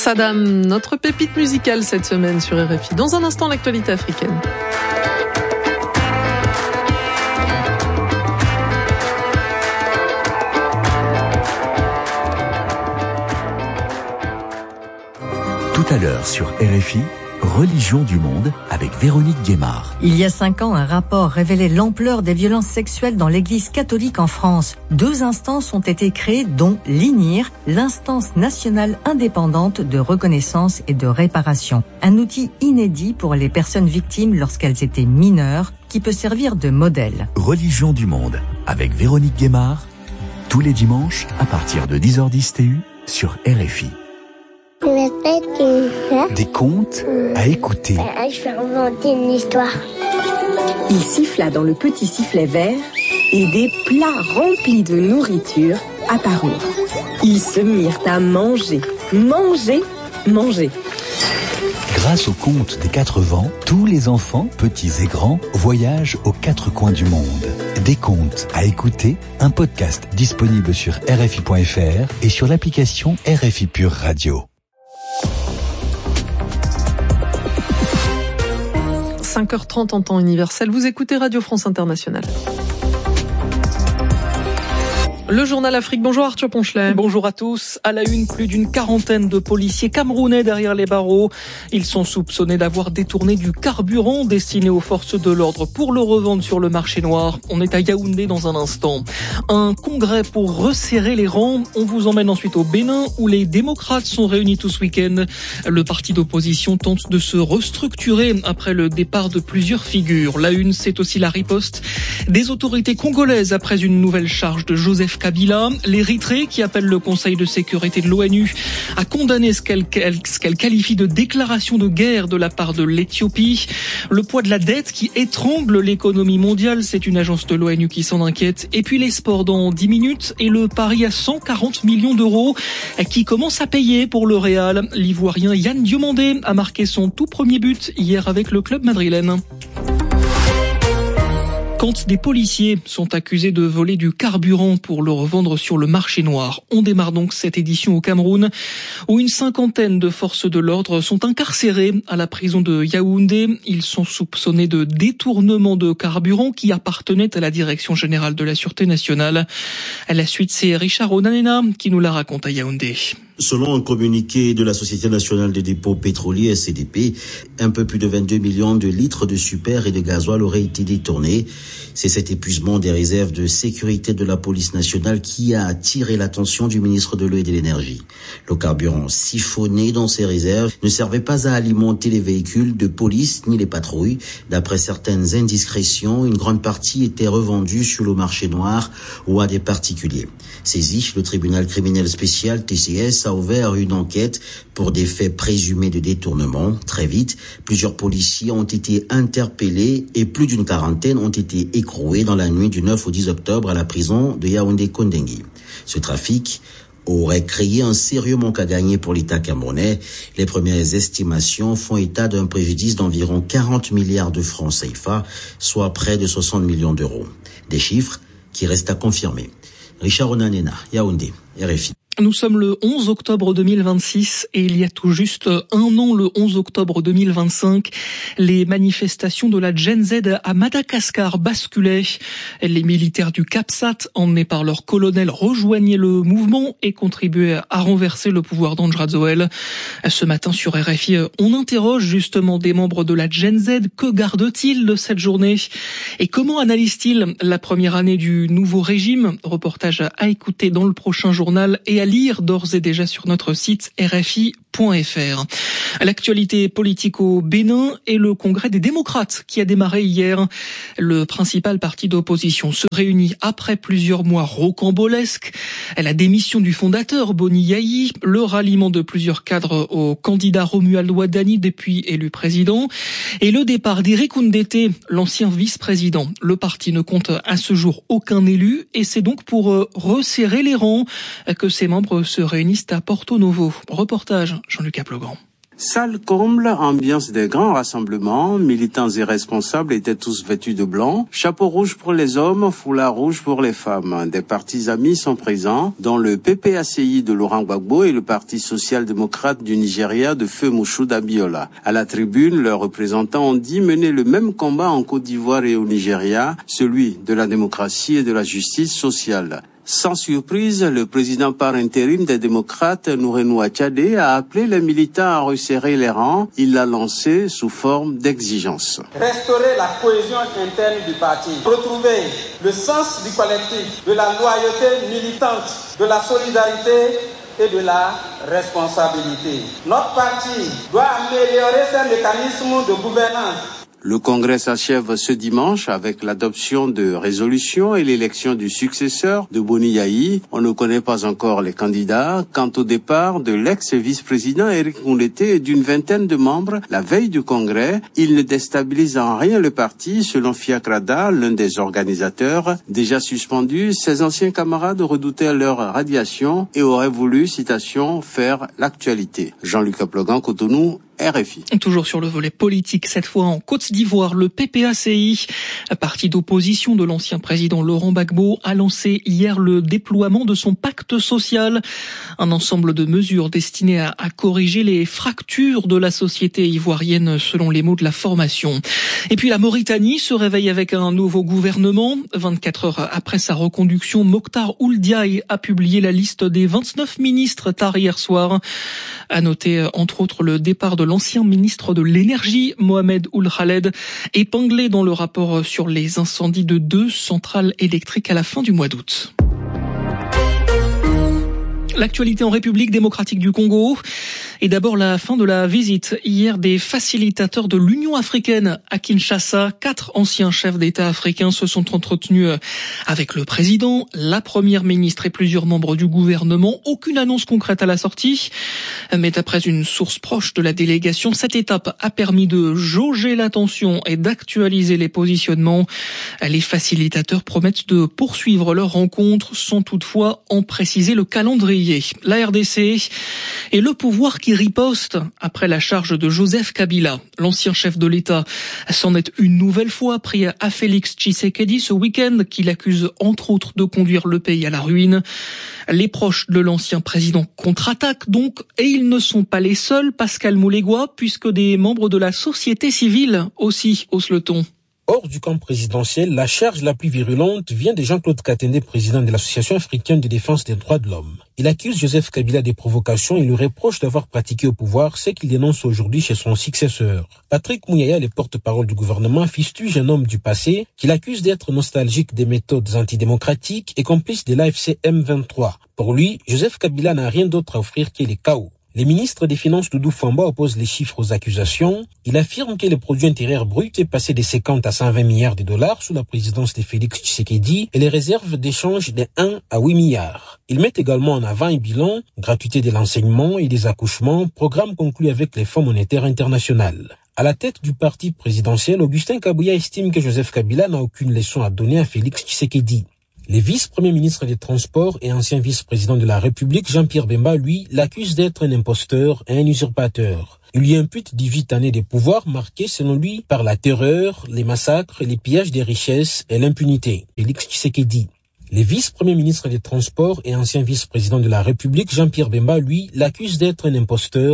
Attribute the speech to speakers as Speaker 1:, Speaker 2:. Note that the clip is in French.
Speaker 1: Saddam, notre pépite musicale cette semaine sur RFI. Dans un instant, l'actualité africaine.
Speaker 2: Tout à l'heure sur RFI, Religion du monde avec Véronique Guémard.
Speaker 3: Il y a 5 ans, un rapport révélait l'ampleur des violences sexuelles dans l'Église catholique en France. 2 instances ont été créées, dont l'INIR, l'instance nationale indépendante de reconnaissance et de réparation. Un outil inédit pour les personnes victimes lorsqu'elles étaient mineures, qui peut servir de modèle.
Speaker 2: Religion du monde avec Véronique Guémard, tous les dimanches à partir de 10h10 TU sur RFI. Des contes à écouter.
Speaker 4: Je vais inventer une histoire.
Speaker 5: Il siffla dans le petit sifflet vert et des plats remplis de nourriture apparurent. Ils se mirent à manger, manger, manger.
Speaker 2: Grâce au conte des 4 vents, tous les enfants, petits et grands, voyagent aux 4 coins du monde. Des contes à écouter, un podcast disponible sur RFI.fr et sur l'application RFI Pure Radio.
Speaker 1: 5h30 en temps universel, vous écoutez Radio France Internationale. Le journal Afrique. Bonjour Arthur Ponchelet.
Speaker 6: Bonjour à tous. À la une, plus d'une quarantaine de policiers camerounais derrière les barreaux. Ils sont soupçonnés d'avoir détourné du carburant destiné aux forces de l'ordre pour le revendre sur le marché noir. On est à Yaoundé dans un instant. Un congrès pour resserrer les rangs. On vous emmène ensuite au Bénin où les démocrates sont réunis tout ce week-end. Le parti d'opposition tente de se restructurer après le départ de plusieurs figures. La une, c'est aussi la riposte des autorités congolaises après une nouvelle charge de Joseph Kabila. L'Érythrée, qui appelle le Conseil de sécurité de l'ONU à condamner ce qu'elle qualifie de déclaration de guerre de la part de l'Éthiopie. Le poids de la dette qui étrangle l'économie mondiale, c'est une agence de l'ONU qui s'en inquiète. Et puis les sports dans 10 minutes et le pari à 140 millions d'euros qui commence à payer pour le Real. L'Ivoirien Yann Diomandé a marqué son tout premier but hier avec le club madrilène. Quand des policiers sont accusés de voler du carburant pour le revendre sur le marché noir. On démarre donc cette édition au Cameroun où une 50aine de forces de l'ordre sont incarcérées à la prison de Yaoundé. Ils sont soupçonnés de détournement de carburant qui appartenait à la Direction générale de la Sûreté nationale. À la suite, c'est Richard Onanena qui nous la raconte à Yaoundé.
Speaker 7: Selon un communiqué de la Société nationale des dépôts pétroliers SCDP, un peu plus de 22 millions de litres de super et de gasoil auraient été détournés. C'est cet épuisement des réserves de sécurité de la police nationale qui a attiré l'attention du ministre de l'Eau et de l'Énergie. Le carburant siphonné dans ces réserves ne servait pas à alimenter les véhicules de police ni les patrouilles. D'après certaines indiscrétions, une grande partie était revendue sur le marché noir ou à des particuliers. Saisi, le tribunal criminel spécial TCS a ouvert une enquête pour des faits présumés de détournement. Très vite, plusieurs policiers ont été interpellés et plus d'une quarantaine ont été écroués dans la nuit du 9 au 10 octobre à la prison de Yaoundé-Kondengui. Ce trafic aurait créé un sérieux manque à gagner pour l'État camerounais. Les premières estimations font état d'un préjudice d'environ 40 milliards de francs CFA, soit près de 60 millions d'euros. Des chiffres qui restent à confirmer. Richard Onanena, Yaoundé, RFI.
Speaker 6: Nous sommes le 11 octobre 2026 et il y a tout juste un an, le 11 octobre 2025, les manifestations de la Gen Z à Madagascar basculaient. Les militaires du CAPSAT, emmenés par leur colonel, rejoignaient le mouvement et contribuaient à renverser le pouvoir d'Andjradzoel. Ce matin sur RFI, on interroge justement des membres de la Gen Z. Que gardent-ils de cette journée et comment analysent-ils la première année du nouveau régime? Reportage à écouter dans le prochain journal et à lire d'ores et déjà sur notre site RFI.fr. L'actualité politique au Bénin et le congrès des démocrates qui a démarré hier. Le principal parti d'opposition se réunit après plusieurs mois rocambolesques. La démission du fondateur Boni Yayi, le ralliement de plusieurs cadres au candidat Romuald Wadani depuis élu président et le départ d'Eric Oundete, l'ancien vice-président. Le parti ne compte à ce jour aucun élu et c'est donc pour resserrer les rangs que ses membres se réunissent à Porto Novo. Reportage Jean-Luc Aplegrand.
Speaker 8: Salle comble, ambiance des grands rassemblements, militants et responsables étaient tous vêtus de blanc, chapeau rouge pour les hommes, foulard rouge pour les femmes. Des partis amis sont présents, dont le PPACI de Laurent Gbagbo et le Parti social-démocrate du Nigeria de Feu Moshood Abiola. À la tribune, leurs représentants ont dit mener le même combat en Côte d'Ivoire et au Nigeria, celui de la démocratie et de la justice sociale. Sans surprise, le président par intérim des démocrates, Nourenou Tchadé, a appelé les militants à resserrer les rangs. Il l'a lancé sous forme d'exigence.
Speaker 9: Restaurer la cohésion interne du parti. Retrouver le sens du collectif, de la loyauté militante, de la solidarité et de la responsabilité. Notre parti doit améliorer ses mécanismes de gouvernance.
Speaker 8: Le congrès s'achève ce dimanche avec l'adoption de résolutions et l'élection du successeur de Boni Yayi. On ne connaît pas encore les candidats. Quant au départ de l'ex-vice-président Éric Moulete et d'une vingtaine de membres la veille du congrès, il ne déstabilise en rien le parti, selon Fiakrada, l'un des organisateurs. Déjà suspendu, ses anciens camarades redoutaient leur radiation et auraient voulu, citation, faire l'actualité. Jean-Luc Aplogan, Cotonou, RFI.
Speaker 6: Toujours sur le volet politique, cette fois en Côte d'Ivoire, le PPACI, parti d'opposition de l'ancien président Laurent Gbagbo, a lancé hier le déploiement de son pacte social, un ensemble de mesures destinées à corriger les fractures de la société ivoirienne selon les mots de la formation. Et puis la Mauritanie se réveille avec un nouveau gouvernement. 24 heures après sa reconduction, Mokhtar Ould Diaye a publié la liste des 29 ministres tard hier soir. À noter entre autres le départ de l'ancien ministre de l'énergie, Mohamed Ould Khaled, épinglé dans le rapport sur les incendies de 2 centrales électriques à la fin du mois d'août. L'actualité en République démocratique du Congo. Et d'abord la fin de la visite hier des facilitateurs de l'Union africaine à Kinshasa. 4 anciens chefs d'État africains se sont entretenus avec le président, la première ministre et plusieurs membres du gouvernement. Aucune annonce concrète à la sortie. Mais d'après une source proche de la délégation, cette étape a permis de jauger la tension et d'actualiser les positionnements. Les facilitateurs promettent de poursuivre leur rencontre sans toutefois en préciser le calendrier. La RDC et le pouvoir qui riposte après la charge de Joseph Kabila. L'ancien chef de l'État s'en est une nouvelle fois pris à Félix Tshisekedi ce week-end, qui l'accuse entre autres de conduire le pays à la ruine. Les proches de l'ancien président contre-attaquent donc, et ils ne sont pas les seuls, Pascal Moulégois, puisque des membres de la société civile aussi haussent le ton.
Speaker 10: Hors du camp présidentiel, la charge la plus virulente vient de Jean-Claude Katende, président de l'Association africaine de défense des droits de l'homme. Il accuse Joseph Kabila des provocations et lui reproche d'avoir pratiqué au pouvoir ce qu'il dénonce aujourd'hui chez son successeur. Patrick Mouyaya, le porte-parole du gouvernement, fustige un homme du passé qu'il accuse d'être nostalgique des méthodes antidémocratiques et complice de l'AFC M23. Pour lui, Joseph Kabila n'a rien d'autre à offrir que les chaos. Les ministres des Finances Doudou Famba opposent les chiffres aux accusations. Il affirme que le produit intérieur brut est passé de 50 à 120 milliards de dollars sous la présidence de Félix Tshisekedi et les réserves d'échange de 1 à 8 milliards. Il met également en avant un bilan, gratuité de l'enseignement et des accouchements, programme conclu avec les Fonds monétaires internationaux. À la tête du parti présidentiel, Augustin Kabouya estime que Joseph Kabila n'a aucune leçon à donner à Félix Tshisekedi. Le vice-premier ministre des Transports et ancien vice-président de la République, Jean-Pierre Bemba, lui, l'accuse d'être un imposteur et un usurpateur. Il lui impute 18 années de pouvoir marquées, selon lui, par la terreur, les massacres, les pillages des richesses et l'impunité. Félix Tshisekedi. Le vice-premier ministre des Transports et ancien vice-président de la République, Jean-Pierre Bemba, lui, l'accuse d'être un imposteur